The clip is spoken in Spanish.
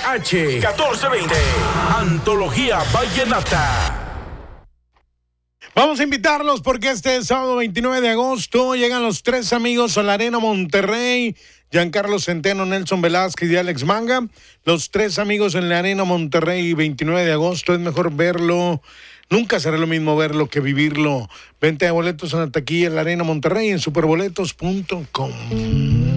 1420. Antología Vallenata. Vamos a invitarlos porque este sábado 29 de agosto llegan los tres amigos a la Arena Monterrey. Giancarlo Centeno, Nelson Velázquez y Alex Manga. Los tres amigos en la Arena Monterrey, 29 de agosto. Es mejor verlo. Nunca será lo mismo verlo que vivirlo. Venta de boletos en la taquilla en la Arena Monterrey en superboletos.com.